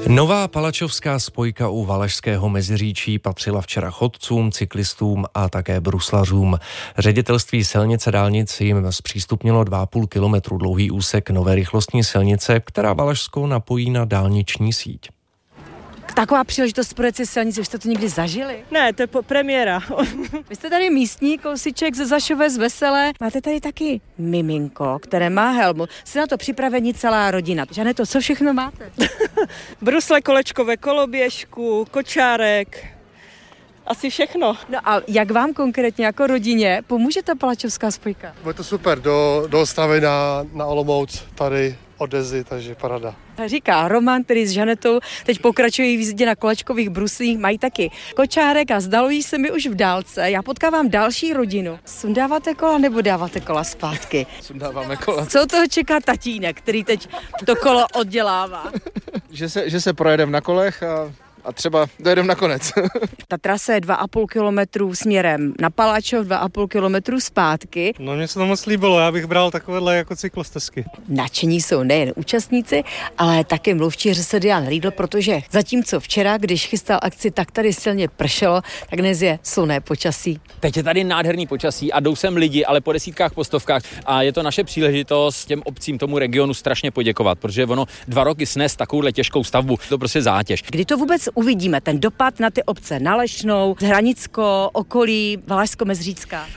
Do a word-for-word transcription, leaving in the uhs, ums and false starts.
Nová palačovská spojka u Valašského Meziříčí patřila včera chodcům, cyklistům a také bruslařům. Ředitelství silnic a dálnic jim zpřístupnilo dva a půl kilometru dlouhý úsek nové rychlostní silnice, která Valašsko napojí na dálniční síť. Taková příležitost projet si silnici, už jste to někdy zažili? Ne, to je po premiéra. Vy jste tady místní kousíček ze Zašové, z Veselé. Máte tady taky miminko, které má helmu. Jste na to připraveni celá rodina. Žaneto, co všechno máte? Brusle, kolečkové, koloběžku, kočárek, asi všechno. No a jak vám konkrétně jako rodině pomůže ta palačovská spojka? Bude to super, do, do Ostravy na, na Olomouc, tady od Dezy, takže parada. Říká Roman, který s Žanetou teď pokračují v jízdě na kolečkových bruslích, mají taky kočárek a zdalují se mi už v dálce. Já potkávám další rodinu. Sundáváte kola nebo dáváte kola zpátky? Sundáváme kola. Co toho čeká tatínek, který teď to kolo oddělává? Že se, že se projedeme na kolech a a třeba dojedeme nakonec. Ta trasa je dva a půl kilometru směrem na Palačov, dva a půl kilometru zpátky. No mně se to moc líbilo, já bych bral takovéhle jako cyklostezky. Nadšení jsou nejen účastníci, ale také mluvčí ředsel Dian Riedl, protože zatímco včera, když chystal akci, tak tady silně pršelo, tak dnes je slunné počasí. Teď je tady nádherný počasí a jdou sem lidi, ale po desítkách, po stovkách a je to naše příležitost těm obcím, tomu regionu strašně poděkovat, protože ono dva roky snést takovouhle těžkou stavbu, to prostě zátěž. Kdy to vůbec uvidíme, ten dopad na ty obce, na Lešnou, Hranicko, okolí, Valašsko, Meziříčská?